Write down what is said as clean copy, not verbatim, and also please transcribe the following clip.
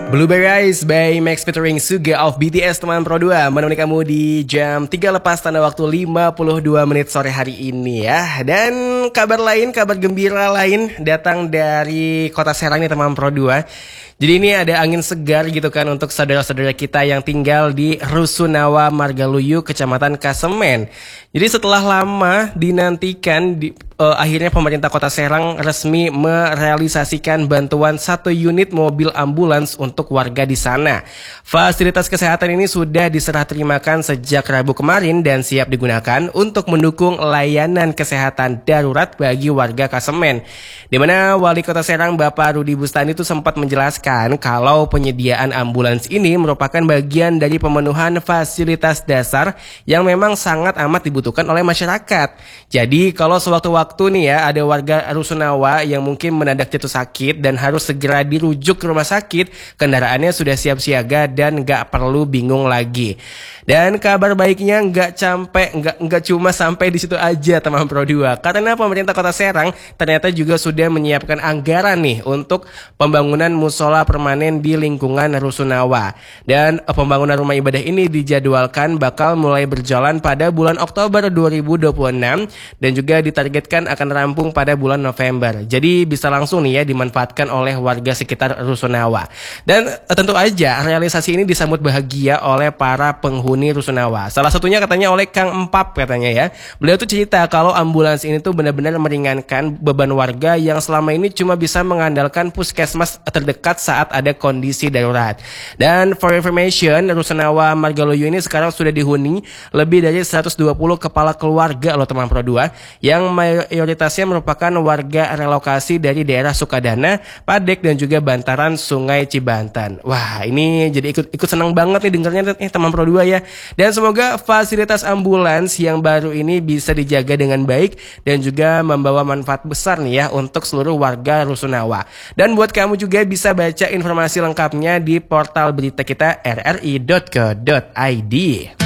Blueberry Eyes by Max featuring Suga of BTS teman Pro 2 menemani kamu di jam 3 lepas tanda waktu 52 menit sore hari ini ya. Dan kabar lain, kabar gembira lain datang dari kota Serang nih teman Pro 2. Jadi ini ada angin segar gitu kan untuk saudara-saudara kita yang tinggal di Rusunawa, Margaluyu, Kecamatan Kasemen. Jadi setelah lama dinantikan akhirnya pemerintah Kota Serang resmi merealisasikan bantuan 1 unit mobil ambulans untuk warga di sana. Fasilitas kesehatan ini sudah diserah terimakan sejak Rabu kemarin dan siap digunakan untuk mendukung layanan kesehatan darurat bagi warga Kasemen. Di mana Wali Kota Serang Bapak Rudi Bustani itu sempat menjelaskan kalau penyediaan ambulans ini merupakan bagian dari pemenuhan fasilitas dasar yang memang sangat amat dibutuhkan oleh masyarakat. Jadi kalau sewaktu-waktu nih ya ada warga Rusunawa yang mungkin mendadak jatuh sakit dan harus segera dirujuk ke rumah sakit, kendaraannya sudah siap siaga dan nggak perlu bingung lagi. Dan kabar baiknya nggak cuma sampai di situ aja teman Pro 2, karena pemerintah Kota Serang ternyata juga sudah menyiapkan anggaran nih untuk pembangunan musola permanen di lingkungan Rusunawa. Dan pembangunan rumah ibadah ini dijadwalkan bakal mulai berjalan pada bulan Oktober 2026 dan juga ditargetkan akan rampung pada bulan November. Jadi bisa langsung nih ya dimanfaatkan oleh warga sekitar Rusunawa. Dan tentu aja realisasi ini disambut bahagia oleh para penghuni Rusunawa. Salah satunya katanya oleh Kang Empap katanya ya. Beliau tuh cerita kalau ambulans ini tuh benar-benar meringankan beban warga yang selama ini cuma bisa mengandalkan puskesmas terdekat saat ada kondisi darurat. Dan for information, Rusunawa Margaluyu ini sekarang sudah dihuni lebih dari 120 kepala keluarga loh teman Pro 2 yang mayoritasnya merupakan warga relokasi dari daerah Sukadana, Padek dan juga bantaran Sungai Cibantan. Wah, ini jadi ikut senang banget nih dengarnya teman Pro 2 ya. Dan semoga fasilitas ambulans yang baru ini bisa dijaga dengan baik dan juga membawa manfaat besar nih ya untuk seluruh warga Rusunawa. Dan buat kamu juga bisa baca informasi lengkapnya di portal berita kita rri.co.id.